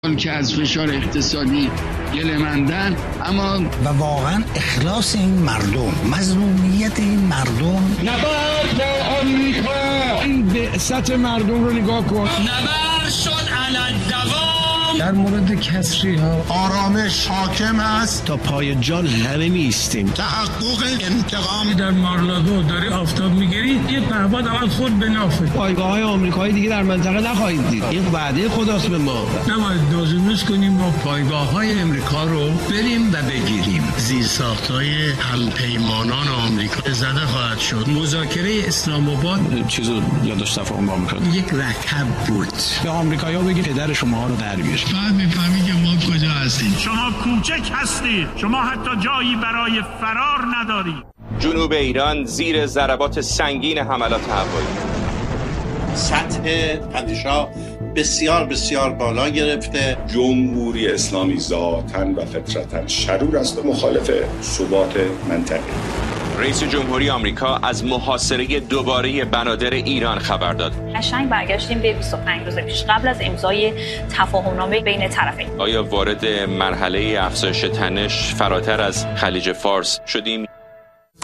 که از فشار اقتصادی گله‌مندن، اما و واقعا اخلاص این مردم، مظلومیت این مردم. نبرد آمریکا، این بعثت مردم رو نگاه کن. نبرد شد علی الدوام. در مورد کسری ها آرامش حاکم است، تا پای جان همه میستیم. تحقق انتقام. در مارلادو داری آفتاب میگیری، یه پهباد اول خود به نافه. پایگاه های آمریکایی دیگه در منطقه نخواهید دید. این وعده خداست به ما. نباید دازونوز کنیم با پایگاه های امریکا رو بریم و بگیریم. زیرساخت‌های همپیمانان آمریکا زده خواهد شد. مذاکره اسلام آباد چیزو یادداشت تفاهم با آمریکا یک رکب بود. به آمریکایی‌ها بگید پدر شما رو در بیار. میفهمی که ما کجا هستیم. شما کوچک هستید، شما حتی جایی برای فرار ندارید. جنوب ایران زیر ضربات سنگین حملات هوایی. سطح تنش‌ها بسیار بسیار بالا گرفته. جمهوری اسلامی ذاتاً و فطرتاً شرور است و مخالف ثبات منطقه. رئیس جمهوری آمریکا از محاصره دوباره بنادر ایران خبر داد. قشنگ برگشتیم به 25 روز پیش قبل از امضای تفاهمنامه بین طرفین. آیا وارد مرحله افزایش تنش فراتر از خلیج فارس شدیم؟